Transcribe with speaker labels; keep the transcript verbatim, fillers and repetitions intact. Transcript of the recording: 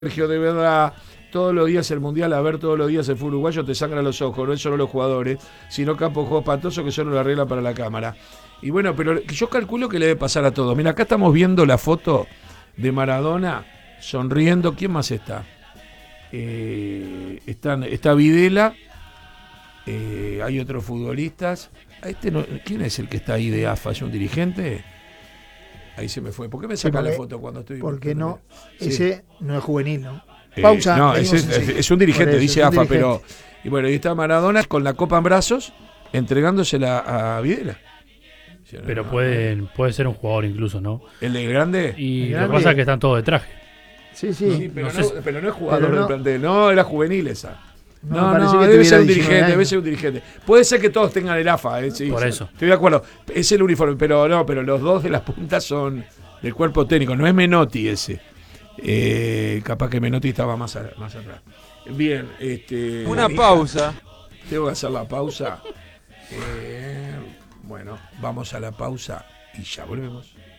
Speaker 1: Sergio, de verdad, todos los días el Mundial, a ver todos los días el fútbol uruguayo, te sangra los ojos, no es solo los jugadores, sino Campos juegos espantosos que solo lo arregla para la cámara. Y bueno, pero yo calculo que le debe pasar a todos. Mira, acá estamos viendo la foto de Maradona sonriendo. ¿Quién más está? Eh, están, está Videla, eh, hay otros futbolistas. Este no, ¿quién es el que está ahí de A F A? ¿Es un dirigente? Ahí se me fue. ¿Por qué me saca sí, la foto cuando estoy?
Speaker 2: Porque no, sí. Ese no es juvenil, ¿no?
Speaker 1: Eh,
Speaker 2: Pausa.
Speaker 1: No, ese es, es, es un dirigente, eso, dice A F A, dirigente. Pero. Y bueno, ahí está Maradona con la copa en brazos, entregándosela a Videla.
Speaker 3: Pero puede, puede ser un jugador incluso, ¿no?
Speaker 1: ¿El de grande?
Speaker 3: Y
Speaker 2: el
Speaker 3: lo
Speaker 2: grande.
Speaker 3: que pasa es que están todos de traje.
Speaker 2: Sí, sí.
Speaker 1: sí pero,
Speaker 3: no
Speaker 1: no,
Speaker 3: sé,
Speaker 1: pero no es jugador
Speaker 2: no,
Speaker 1: del plantel. No, era juvenil esa. No,
Speaker 2: no,
Speaker 1: no,
Speaker 2: que
Speaker 1: debe ser un dirigente,
Speaker 2: años.
Speaker 1: debe ser un dirigente. Puede ser que todos tengan el A F A, eh, sí,
Speaker 3: por
Speaker 1: sí,
Speaker 3: eso.
Speaker 1: Estoy de acuerdo. Es el uniforme, pero no, pero los dos de las puntas son del cuerpo técnico. No es Menotti ese. Eh, capaz que Menotti estaba más, a, más atrás. Bien, este.
Speaker 4: Una pausa.
Speaker 1: Tengo que hacer la pausa. Eh, bueno, vamos a la pausa y ya volvemos.